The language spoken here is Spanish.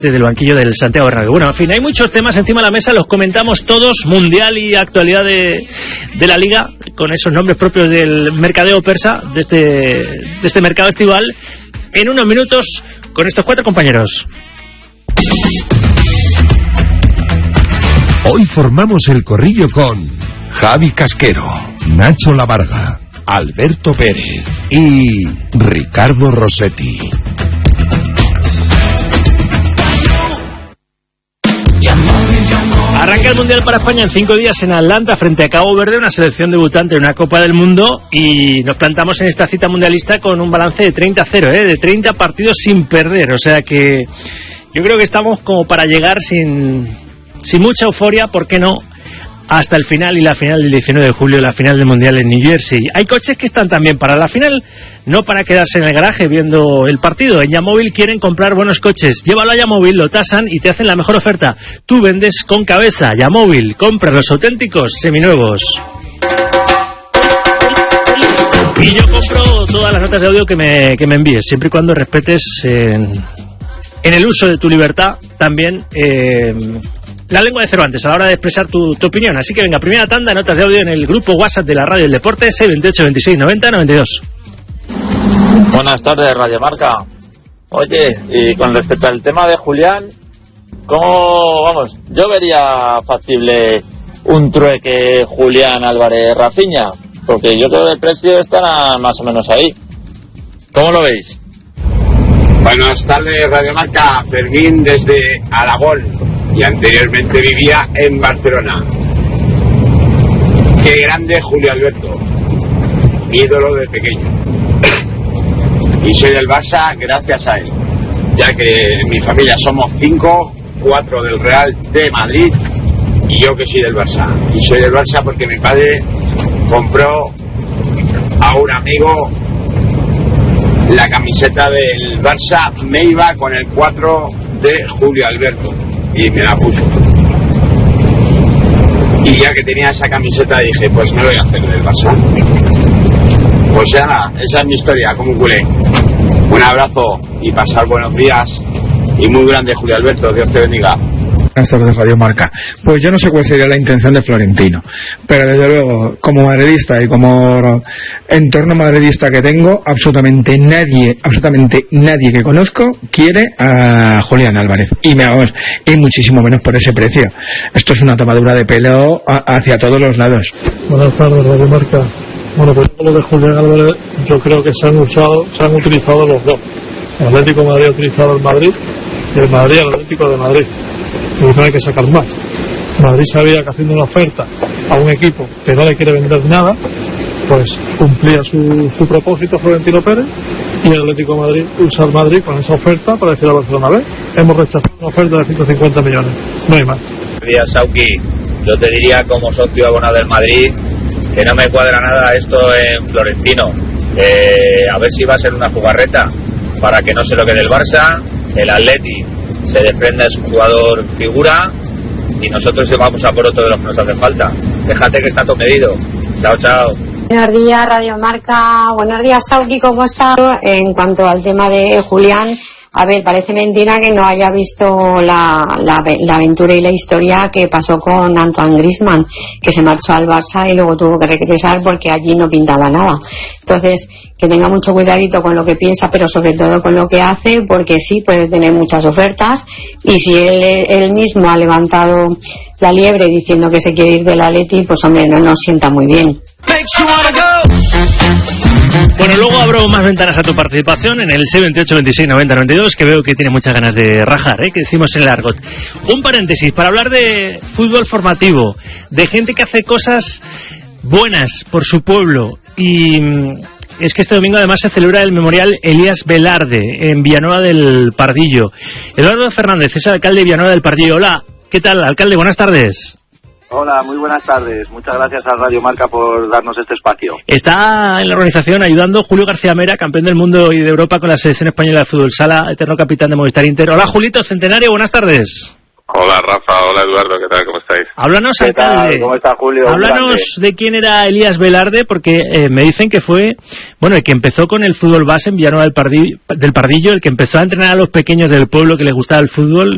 desde el banquillo del Santiago Bernabéu. Bueno, en fin, hay muchos temas encima de la mesa, los comentamos todos, mundial y actualidad de la Liga, con esos nombres propios del mercadeo persa, de este mercado estival, en unos minutos con estos cuatro compañeros. Hoy formamos el corrillo con Javi Casquero, Nacho Lavarga, Alberto Pérez y Ricardo Rossetti. Arranca el Mundial para España en 5 días en Atlanta frente a Cabo Verde, una selección debutante en una Copa del Mundo, y nos plantamos en esta cita mundialista con un balance de 30-0, de 30 partidos sin perder, o sea que yo creo que estamos como para llegar sin mucha euforia, ¿por qué no?, hasta el final, y la final del 19 de julio, la final del Mundial en New Jersey. Hay coches que están también para la final, no para quedarse en el garaje viendo el partido. En Yamóvil quieren comprar buenos coches. Llévalo a Yamóvil, lo tasan y te hacen la mejor oferta. Tú vendes con cabeza. Yamóvil, compra los auténticos seminuevos. Y yo compro todas las notas de audio que me envíes, siempre y cuando respetes en el uso de tu libertad también la lengua de Cervantes a la hora de expresar tu opinión. Así que venga, primera tanda, notas de audio en el grupo WhatsApp de la Radio del Deporte, 628 26 90 92. Buenas tardes, Radio Marca. Oye, y con respecto al tema de Julián, yo vería factible un trueque Julián Álvarez-Rafinha, porque yo creo que el precio estará más o menos ahí. ¿Cómo lo veis? Buenas tardes, Radio Marca. Fermín desde Aragón, y anteriormente vivía en Barcelona. Qué grande Julio Alberto, mi ídolo de pequeño. Y soy del Barça gracias a él, ya que en mi familia somos 5, 4 del Real de Madrid y yo que soy del Barça. Y soy del Barça porque mi padre compró a un amigo la camiseta del Barça, me iba con el 4 de Julio Alberto y me la puso. Y ya que tenía esa camiseta dije, pues me voy a hacer del Barça. Pues ya, esa es mi historia como culé. Un abrazo y pasar buenos días, y muy grande Julio Alberto, Dios te bendiga. Buenas tardes, Radio Marca. Pues yo no sé cuál sería la intención de Florentino, pero desde luego, como madridista y como entorno madridista que tengo, absolutamente nadie que conozco quiere a Julián Álvarez, y muchísimo menos por ese precio. Esto es una tomadura de pelo hacia todos los lados. Buenas tardes, Radio Marca. Bueno, pues con lo de Julián Álvarez, yo creo que se han utilizado los dos. El Atlético de Madrid ha utilizado el Madrid y el Madrid al Atlético de Madrid. Y no hay que sacar más. Madrid sabía que haciendo una oferta a un equipo que no le quiere vender nada, pues cumplía su propósito Florentino Pérez, y el Atlético de Madrid usa el Madrid con esa oferta para decir a Barcelona, ¿ves? Hemos rechazado una oferta de 150 millones. No hay más. Buenos días, Sauki. Yo te diría, como socio abonado del Madrid, que no me cuadra nada esto en Florentino. A ver si va a ser una jugarreta para que no se lo quede el Barça, el Atleti se desprenda de su jugador figura y nosotros vamos a por otro de los que nos hace falta. Déjate que está todo medido. Chao, chao. Buenos días, Radio Marca. Buenos días, Sauki, ¿cómo está? En cuanto al tema de Julián, a ver, parece mentira que no haya visto la aventura y la historia que pasó con Antoine Griezmann, que se marchó al Barça y luego tuvo que regresar porque allí no pintaba nada. Entonces, que tenga mucho cuidadito con lo que piensa, pero sobre todo con lo que hace, porque sí, puede tener muchas ofertas, y si él mismo ha levantado la liebre diciendo que se quiere ir del Atleti, pues hombre, no nos sienta muy bien. Bueno, luego abro más ventanas a tu participación en el 628 26 90 92, que veo que tiene muchas ganas de rajar, que decimos en el argot. Un paréntesis para hablar de fútbol formativo, de gente que hace cosas buenas por su pueblo, y es que este domingo además se celebra el memorial Elías Velarde en Villanueva del Pardillo. Eduardo Fernández es el alcalde de Villanueva del Pardillo. Hola, ¿qué tal, alcalde? Buenas tardes. Hola, muy buenas tardes. Muchas gracias a Radio Marca por darnos este espacio. Está en la organización ayudando Julio García Mera, campeón del mundo y de Europa con la selección española de fútbol sala, eterno capitán de Movistar Inter. Hola, Julito, centenario, buenas tardes. Hola, Rafa, hola, Eduardo, ¿qué tal? ¿Cómo estáis? Háblanos, ¿Qué alcalde. tal? ¿Cómo está, Julio? Háblanos de quién era Elías Velarde, porque me dicen que fue, bueno, el que empezó con el fútbol base en Villanueva del Pardillo, el que empezó a entrenar a los pequeños del pueblo que les gustaba el fútbol,